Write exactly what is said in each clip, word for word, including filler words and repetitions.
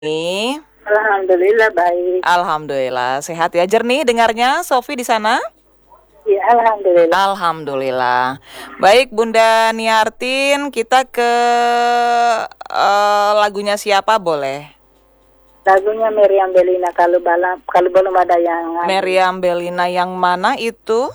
Nih, Alhamdulillah baik. alhamdulillah sehat ya. Jernih dengarnya, Sofi di sana? Ya, alhamdulillah. Alhamdulillah. Baik, Bunda Niartin, kita ke eh, lagunya siapa boleh? Lagunya Meriam Belina kalau balam kalau belum ada yang Meriam Bellina yang mana itu?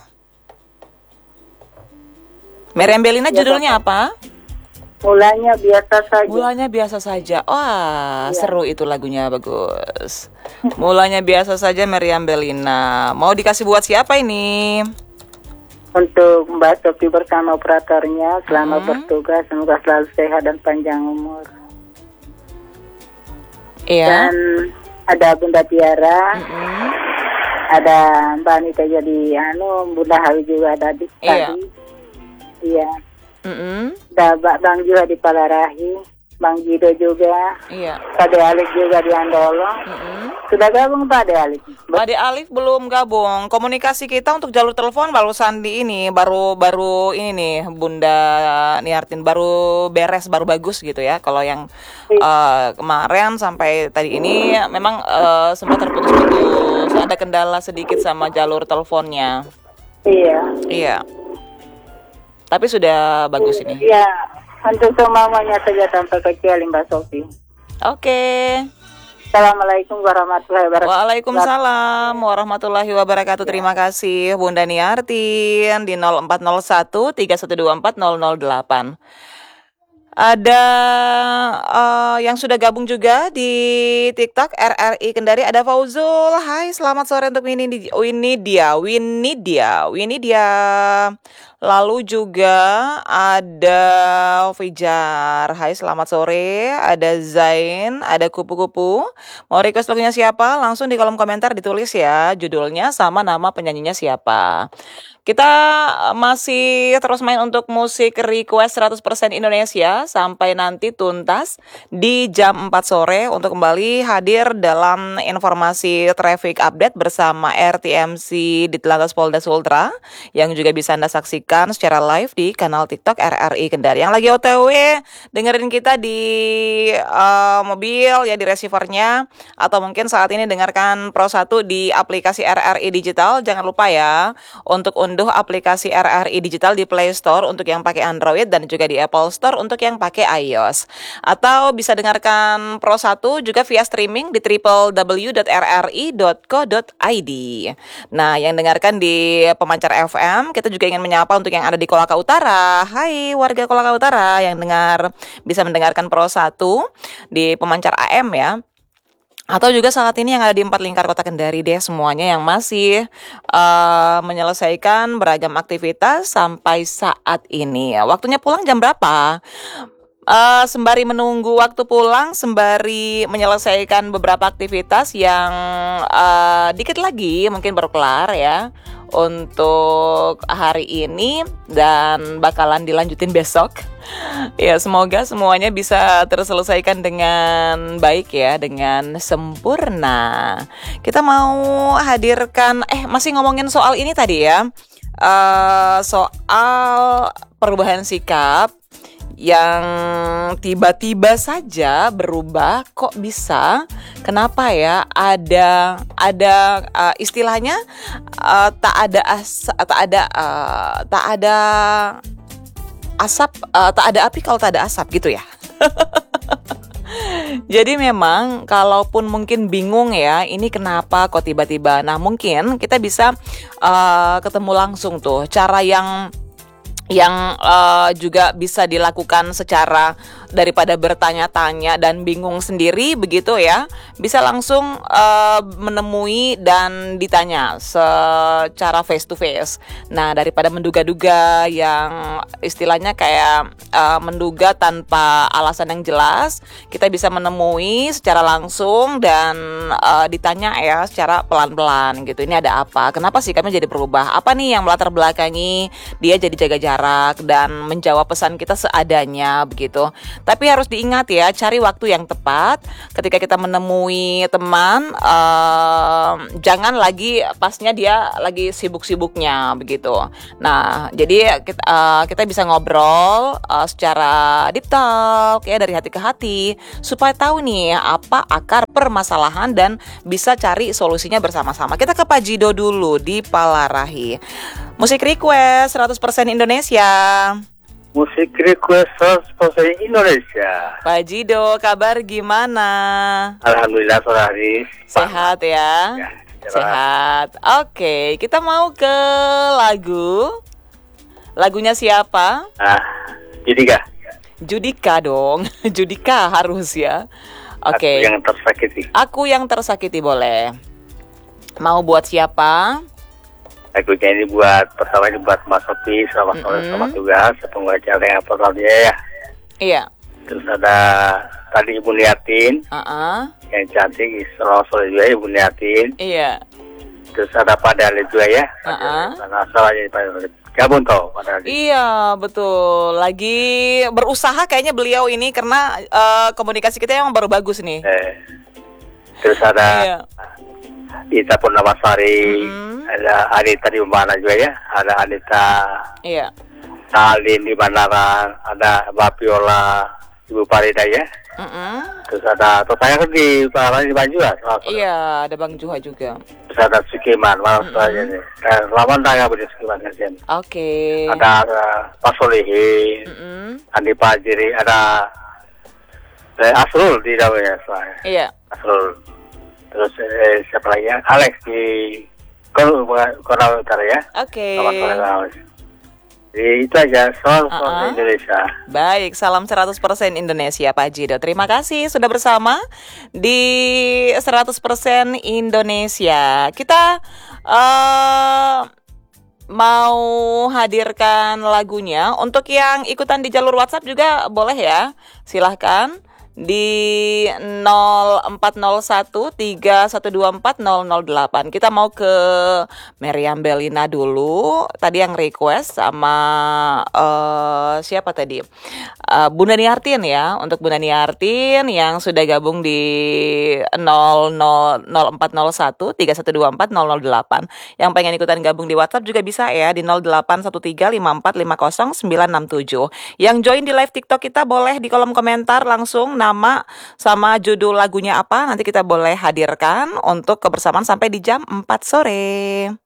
Meriam Bellina biasa judulnya apa? mulanya biasa saja. Mulanya biasa saja. Wah, Ya. seru itu lagunya, bagus. Mulanya biasa saja Meriam Bellina. Mau dikasih buat siapa ini? Untuk Mbak Sofi bersama operatornya, selamat Hmm. bertugas, semoga selalu sehat dan panjang umur. Iya. Dan ada Bunda Tiara, Mm-mm. ada Mbak Anita jadi anu, Bunda Hawi juga ada di Iya. tadi. Iya. Mm-mm. Ada Mbak Bang juga di Palarahi, Bang Gido juga, Iya. Pak De Alik juga di Andolo. Mm-mm. Sudah gabung Pak De Alik? Ade Alif belum gabung. Komunikasi kita untuk jalur telepon baru Sandi ini, baru baru ini nih Bunda Niartin baru beres, baru bagus gitu ya. Kalau yang eh, kemarin sampai tadi ini memang eh, sempat terputus-putus. Ada kendala sedikit sama jalur teleponnya. Iya. Iya. Tapi sudah bagus ini. Iya. Untuk semuanya saja tanpa kecuali Mbak Sofi. Oke. Assalamualaikum warahmatullahi wabarakatuh. Waalaikumsalam warahmatullahi wabarakatuh. Terima kasih Bunda Niartin di nol empat nol satu tiga satu dua empat nol nol delapan. Ada eh, yang sudah gabung juga di TikTok R R I Kendari, ada Fauzul. Hai, selamat sore untuk Winnie Di- Winnie dia, Winnie dia, Winnie dia. Lalu juga ada Fijar. Hai, selamat sore. Ada Zain, ada kupu-kupu. Mau request lagunya siapa? Langsung di kolom komentar ditulis ya judulnya sama nama penyanyinya siapa. Kita masih terus main untuk musik request seratus persen Indonesia sampai nanti tuntas di jam empat sore untuk kembali hadir dalam informasi traffic update bersama R T M C di Telantas Polda Sultra yang juga bisa Anda saksikan secara live di kanal TikTok R R I Kendari. Yang lagi O T W dengerin kita di uh, mobil ya, di receivernya, atau mungkin saat ini dengarkan Pro satu di aplikasi R R I Digital. Jangan lupa ya untuk unduh aplikasi R R I Digital di Play Store untuk yang pakai Android dan juga di Apple Store untuk yang pakai iOS. Atau bisa dengarkan Pro satu juga via streaming di w w w dot r r i dot co dot i d. Nah, yang dengarkan di Pemancar F M, kita juga ingin menyapa untuk yang ada di Kolaka Utara. Hai warga Kolaka Utara yang dengar, bisa mendengarkan Pro satu di Pemancar A M ya. Atau juga saat ini yang ada di empat lingkar kota Kendari deh, semuanya yang masih uh, menyelesaikan beragam aktivitas sampai saat ini. Waktunya pulang jam berapa? Uh, sembari menunggu waktu pulang, sembari menyelesaikan beberapa aktivitas yang uh, dikit lagi mungkin baru kelar ya untuk hari ini dan bakalan dilanjutin besok. Ya, semoga semuanya bisa terselesaikan dengan baik ya, dengan sempurna. Kita mau hadirkan, eh masih ngomongin soal ini tadi ya, uh, soal perubahan sikap yang tiba-tiba saja berubah. Kok bisa? Kenapa ya? Ada ada uh, istilahnya uh, tak ada as, tak ada uh, tak ada asap, uh, tak ada api kalau tak ada asap gitu ya. Jadi memang kalaupun mungkin bingung ya, ini kenapa kok tiba-tiba. Nah, mungkin kita bisa uh, ketemu langsung tuh cara yang yang uh, juga bisa dilakukan secara daripada bertanya-tanya dan bingung sendiri begitu ya, bisa langsung uh, menemui dan ditanya secara face to face. Nah, daripada menduga-duga yang istilahnya kayak uh, menduga tanpa alasan yang jelas, kita bisa menemui secara langsung dan uh, ditanya ya secara pelan-pelan gitu. Ini ada apa? Kenapa sih kami jadi berubah? Apa nih yang melatar belakangi dia jadi jaga jarak dan menjawab pesan kita seadanya begitu. Tapi harus diingat ya, cari waktu yang tepat ketika kita menemui teman. eh, jangan lagi pasnya dia lagi sibuk-sibuknya begitu. Nah, jadi kita, eh, kita bisa ngobrol eh, secara deep talk ya, dari hati ke hati, supaya tahu nih apa akar permasalahan dan bisa cari solusinya bersama-sama. Kita ke Pak Jido dulu di Palarahi. Musik request seratus persen Indonesia. Musik request seratus persen Indonesia. Pak Jido, kabar gimana? Alhamdulillah sore hari. Sehat ya? Ya, jelas. Sehat. Oke, kita mau ke lagu. Lagunya siapa? Ah, jadi kah? Judika dong. Judika harus ya. Aku Oke. yang tersakiti. Aku yang tersakiti boleh. Mau buat siapa? Lagunya ini buat pertama ini buat Mas Sofi, selamat sore, Mm-mm. selamat tugas, semoga acara yang pertamanya ya. Iya. Terus ada tadi Ibu Niatin, Uh-uh. yang cantik, selamat sore juga Ibu Niatin. Iya. Terus ada Pak Dali juga ya. Uh-uh. Karena asalnya Pak Dali. Gabung tau Pak Dali. Iya, betul. Lagi berusaha kayaknya beliau ini karena eh, komunikasi kita yang baru bagus nih. Eh, terus ada Iya. Ita Purnamasari, Mm-mm. ada Anita di mana juga ya, ada Anita Iya. Salin di Banaran, ada Mbak Viola, Ibu Farida ya, Mm-mm. terus ada tetangga di Banaran di Banjua, Iya, ada Bang Juha juga. terus ada Sukiman, malam saja nih, eh, lawan tangga beri Sukiman kerjaan, Oke. ada uh, Pak Solihin, Mm-mm. Andi Pajiri, ada eh, Asrul di dalamnya, saya. Iya. Asrul. Terus eh, siapa lagi ya? Alex di Korea Korea Utara ya. Oke. Selamat sore Alex. Jadi itu aja soal soal Uh-uh. Indonesia. Baik, salam seratus persen Indonesia Pak Jido. Terima kasih sudah bersama di seratus persen Indonesia. Kita eh mau hadirkan lagunya. Untuk yang ikutan di jalur WhatsApp juga boleh ya. Silahkan di nol empat nol satu tiga satu dua empat nol nol delapan. Kita mau ke Meriam Belina dulu. Tadi yang request sama eh, siapa tadi? Eh, Bunda Niartin ya. Untuk Bunda Niartin yang sudah gabung di nol nol nol empat nol satu tiga satu dua empat nol nol delapan. Yang pengen ikutan gabung di WhatsApp juga bisa ya di nol delapan satu tiga lima empat lima nol sembilan enam tujuh. Yang join di live TikTok kita boleh di kolom komentar langsung nama sama judul lagunya apa, nanti kita boleh hadirkan untuk kebersamaan sampai di jam empat sore.